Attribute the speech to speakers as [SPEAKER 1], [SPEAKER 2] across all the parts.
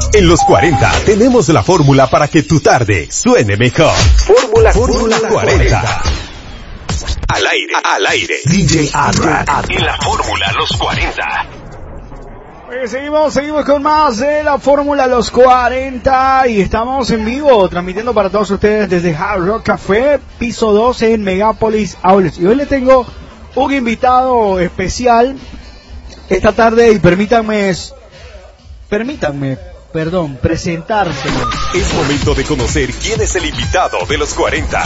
[SPEAKER 1] En los 40 tenemos la fórmula para que tu tarde suene mejor. Fórmula 40. Al aire. DJ Adrak. En la fórmula Los 40.
[SPEAKER 2] Seguimos con más de la Fórmula Los 40 y estamos en vivo transmitiendo para todos ustedes desde Hard Rock Café, piso 2 en Megápolis Outlets. Y hoy le tengo un invitado especial esta tarde y permítanme, presentárselo.
[SPEAKER 1] Es momento de conocer quién es el invitado de los 40.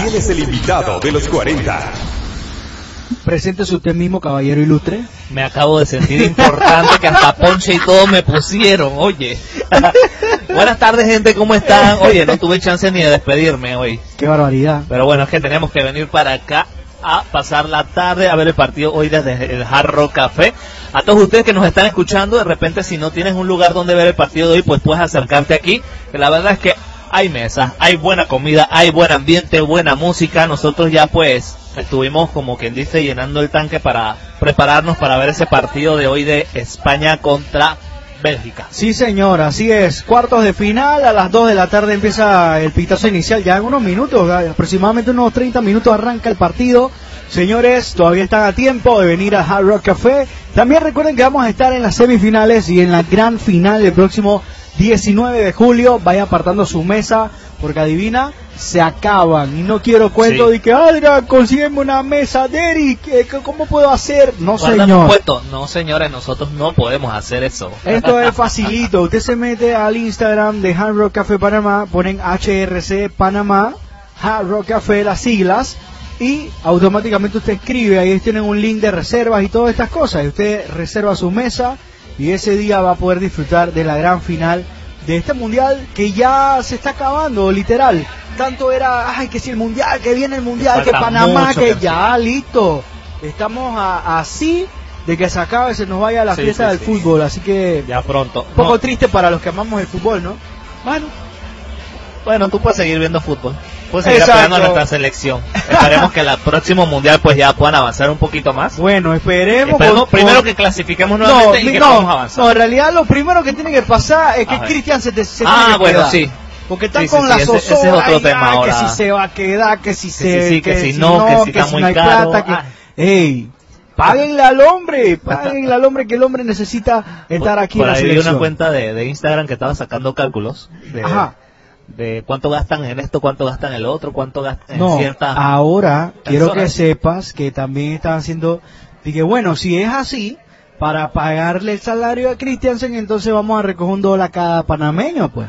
[SPEAKER 2] Preséntese usted mismo, caballero ilustre.
[SPEAKER 3] Me acabo de sentir importante que hasta ponche y todo me pusieron, oye. Buenas tardes, gente, ¿cómo están? Oye, no tuve chance ni de despedirme hoy.
[SPEAKER 2] Qué barbaridad.
[SPEAKER 3] Pero bueno, es que tenemos que venir para acá a pasar la tarde a ver el partido hoy desde el Hard Rock Café. A todos ustedes que nos están escuchando, de repente si no tienes un lugar donde ver el partido de hoy, pues puedes acercarte aquí, que la verdad es que hay mesas, hay buena comida, hay buen ambiente, buena música. Nosotros ya pues estuvimos, como quien dice, llenando el tanque para prepararnos para ver ese partido de hoy de España contra Bélgica.
[SPEAKER 2] Sí, señor, así es. Cuartos de final, a las 2 de la tarde empieza el pitazo inicial, ya en unos minutos, aproximadamente unos 30 minutos arranca el partido. Señores, todavía están a tiempo de venir a Hard Rock Café. También recuerden que vamos a estar en las semifinales y en la gran final el próximo 19 de julio. Vaya apartando su mesa, porque adivina, se acaban. Y no quiero cuento de que, Adrián, consígueme una mesa, Derek, ¿cómo puedo hacer? No, señor.
[SPEAKER 3] No, señores, nosotros no podemos hacer eso.
[SPEAKER 2] Esto es facilito. Usted se mete al Instagram de Hard Rock Café Panamá, ponen HRC Panamá, Hard Rock Café, las siglas, y automáticamente usted escribe, ahí tienen un link de reservas y todas estas cosas, y usted reserva su mesa, y ese día va a poder disfrutar de la gran final de este mundial que ya se está acabando, literal. Tanto era, que si el mundial, que viene el mundial, que Panamá, que ya, listo. Estamos así de que se acabe y se nos vaya la fiesta del fútbol, así que
[SPEAKER 3] ya pronto.
[SPEAKER 2] Un poco triste para los que amamos el fútbol, ¿no?
[SPEAKER 3] Bueno, tú puedes seguir viendo fútbol. Puedes seguir apoyando a nuestra selección. Esperemos que el próximo mundial pues ya puedan avanzar un poquito más.
[SPEAKER 2] Bueno, esperemos
[SPEAKER 3] primero que clasifiquemos nuevamente y que podamos avanzar.
[SPEAKER 2] No, en realidad lo primero que tiene que pasar es que Cristian se tiene que
[SPEAKER 3] quedar.
[SPEAKER 2] Sí. Porque están con la zozobra,
[SPEAKER 3] ese es otro tema ahora.
[SPEAKER 2] Que si se va a quedar, que si
[SPEAKER 3] si no está muy
[SPEAKER 2] hay
[SPEAKER 3] caro.
[SPEAKER 2] Plata, páguenle al hombre, que el hombre necesita estar aquí en la selección.
[SPEAKER 3] Por ahí vi una cuenta de Instagram que estaba sacando cálculos de cuánto gastan en esto, cuánto gastan en el otro, cuánto gastan en ciertas
[SPEAKER 2] ahora
[SPEAKER 3] personas.
[SPEAKER 2] Quiero que sepas que también están haciendo, dije, bueno, si es así, para pagarle el salario a Christiansen, entonces vamos a recoger $1 cada panameño, pues.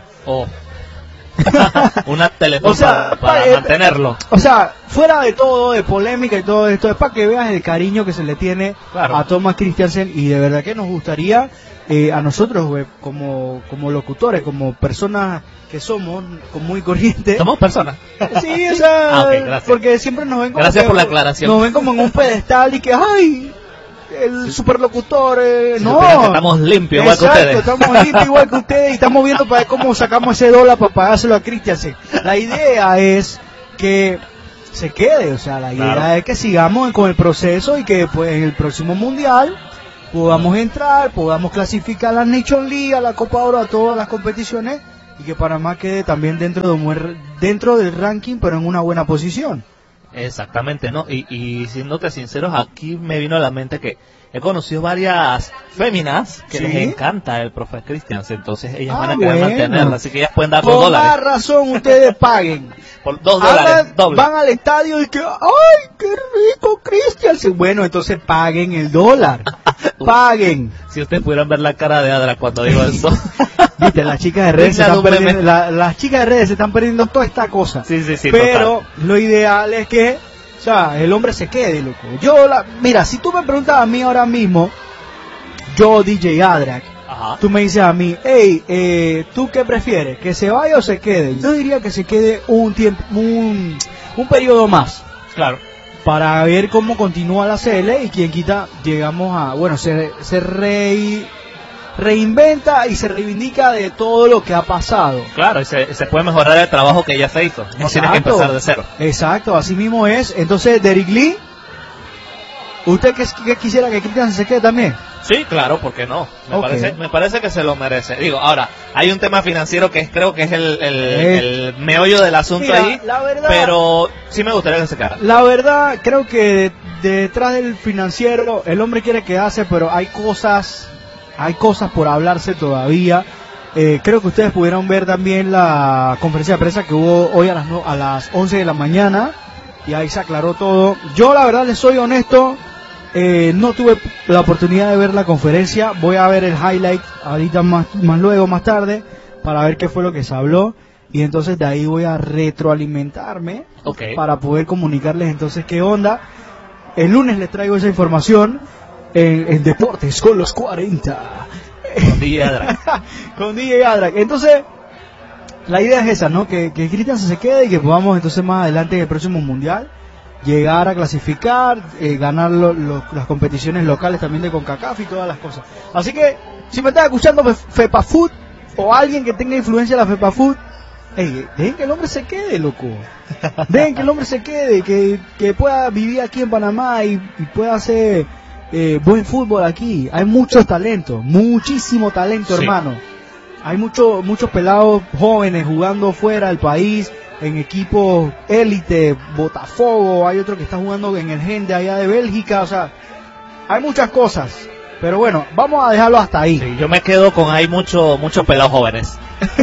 [SPEAKER 3] Una teléfono para mantenerlo.
[SPEAKER 2] O sea, fuera de todo, de polémica y todo esto, es para que veas el cariño que se le tiene a Thomas Christiansen, y de verdad que nos gustaría a nosotros, como locutores, como personas que somos muy corrientes.
[SPEAKER 3] ¿Somos personas?
[SPEAKER 2] Sí, o sea,
[SPEAKER 3] gracias.
[SPEAKER 2] porque siempre nos ven como
[SPEAKER 3] gracias por la aclaración.
[SPEAKER 2] Nos ven como en un pedestal y que el superlocutor, no.
[SPEAKER 3] Que estamos limpios igual que ustedes.
[SPEAKER 2] Estamos limpios igual que ustedes y estamos viendo para ver cómo sacamos ese $1 para pagárselo a Christiansen. La idea es que se quede, o sea, la idea es que sigamos con el proceso y que pues en el próximo mundial podamos entrar, podamos clasificar a la Nation League, a la Copa Oro, a todas las competiciones, y que Panamá quede también dentro del ranking, pero en una buena posición.
[SPEAKER 3] Exactamente, ¿no? Y siéndote sinceros, aquí me vino a la mente que he conocido varias féminas que les encanta el profe Christiansen, entonces ellas van a querer mantenerla, así que ellas pueden dar $2.
[SPEAKER 2] Por más razón ustedes paguen.
[SPEAKER 3] Por $2, doble.
[SPEAKER 2] Van al estadio y que, ¡ay, qué rico Christiansen! Bueno, entonces paguen el $1. Paguen.
[SPEAKER 3] Si ustedes pudieran ver la cara de Adra cuando digo eso.
[SPEAKER 2] Viste, las chicas de redes las chicas de redes se están perdiendo toda esta cosa.
[SPEAKER 3] Sí,
[SPEAKER 2] pero total. Lo ideal es que, o sea, el hombre se quede, loco. Mira, si tú me preguntas a mí ahora mismo, yo DJ Adrak, tú me dices a mí, ¿tú qué prefieres? ¿Que se vaya o se quede? Yo diría que se quede un tiempo, un periodo más.
[SPEAKER 3] Claro.
[SPEAKER 2] Para ver cómo continúa la CL y quien quita, llegamos a, bueno, se reinventa y se reivindica de todo lo que ha pasado.
[SPEAKER 3] Claro, y se puede mejorar el trabajo que ya se hizo. No tienes que empezar de cero.
[SPEAKER 2] Exacto, así mismo es. Entonces, Derek Lee, ¿usted qué quisiera que Christian se quede también?
[SPEAKER 3] Sí, claro, ¿por qué no?
[SPEAKER 2] Okay.
[SPEAKER 3] Me parece que se lo merece. Digo, ahora, hay un tema financiero que creo que es el meollo del asunto.
[SPEAKER 2] Mira,
[SPEAKER 3] ahí,
[SPEAKER 2] la verdad,
[SPEAKER 3] pero sí me gustaría que se quedara.
[SPEAKER 2] La verdad, creo que detrás del financiero, el hombre quiere quedarse, pero hay cosas por hablarse todavía. Creo que ustedes pudieron ver también la conferencia de prensa que hubo hoy a las 11 de la mañana, y ahí se aclaró todo. Yo, la verdad, les soy honesto, no tuve la oportunidad de ver la conferencia. Voy a ver el highlight ahorita más luego, más tarde, para ver qué fue lo que se habló, y entonces de ahí voy a retroalimentarme,
[SPEAKER 3] Okay.
[SPEAKER 2] para poder comunicarles entonces qué onda. El lunes les traigo esa información en Deportes con los 40
[SPEAKER 3] Con DJ Adrak.
[SPEAKER 2] con DJ Adrak. Entonces la idea es esa, ¿no? Que Cristian se quede y que podamos entonces más adelante en el próximo mundial llegar a clasificar, ganar las competiciones locales también de CONCACAF y todas las cosas. Así que si me estás escuchando FEPAFUT o alguien que tenga influencia de la FEPAFUT, dejen que el hombre se quede, loco. Dejen que el hombre se quede, que pueda vivir aquí en Panamá y pueda hacer buen fútbol aquí. Hay muchos talentos, muchísimo talento,
[SPEAKER 3] Sí.
[SPEAKER 2] hermano. Hay muchos pelados jóvenes jugando fuera del país, en equipos élite, Botafogo, hay otro que está jugando en el Gen de allá de Bélgica, o sea, hay muchas cosas. Pero bueno, vamos a dejarlo hasta ahí.
[SPEAKER 3] Sí, yo me quedo con hay muchos pelados jóvenes.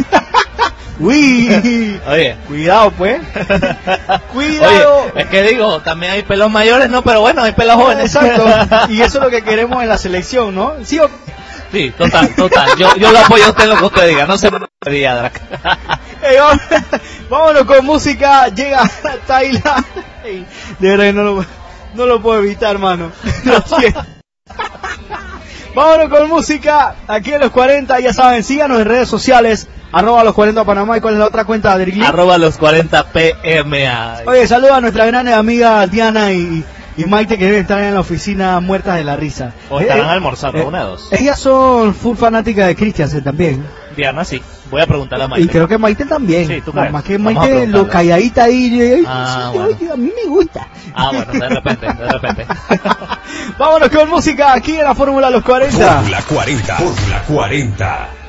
[SPEAKER 2] Uy,
[SPEAKER 3] Oye.
[SPEAKER 2] cuidado pues. Cuidado.
[SPEAKER 3] Oye, es que digo, también hay pelos mayores, ¿no? Pero bueno, hay pelos jóvenes.
[SPEAKER 2] Exacto. Y eso es lo que queremos en la selección, ¿no? ¿Sí o...
[SPEAKER 3] Sí, total. Yo lo apoyo a usted en lo que usted diga, no se me diga, Drac.
[SPEAKER 2] Vámonos con música. Llega Tyla. De verdad que no lo puedo evitar, mano. Lo siento. Vámonos con música. Aquí en los 40, ya saben, síganos en redes sociales. @los 40 Panamá. ¿Y cuál es la otra cuenta, Adrigli?
[SPEAKER 3] @los 40 PMA.
[SPEAKER 2] Oye, saluda a nuestra gran amiga Diana y Maite, que deben estar en la oficina muertas de la risa.
[SPEAKER 3] O estarán almorzando, una de dos.
[SPEAKER 2] Ellas son full fanáticas de Christiansen también.
[SPEAKER 3] Diana, sí. Voy a preguntarle a Maite.
[SPEAKER 2] Y creo que Maite también.
[SPEAKER 3] Sí, ¿tú crees?
[SPEAKER 2] Más que
[SPEAKER 3] Vamos a
[SPEAKER 2] Maite,
[SPEAKER 3] preguntarle.
[SPEAKER 2] lo calladita ahí.
[SPEAKER 3] Bueno.
[SPEAKER 2] Oye, a mí me gusta.
[SPEAKER 3] Bueno, de repente.
[SPEAKER 2] Vámonos con música aquí en la Fórmula Los 40.
[SPEAKER 1] Fórmula 40. Fórmula 40.